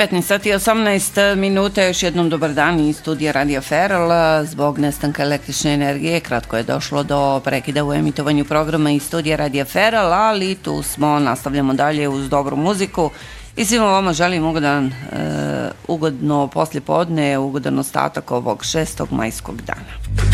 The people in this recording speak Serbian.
15 sati i 18 minuta, još jednom dobar dan iz studija Radio Feral. Zbog nestanka električne energije kratko je došlo do prekida u emitovanju programa iz studija Radio Feral, ali tu smo, nastavljamo dalje uz dobru muziku i svima vama želim ugodno poslijepodne, ugodan ostatak ovog 6. majskog dana.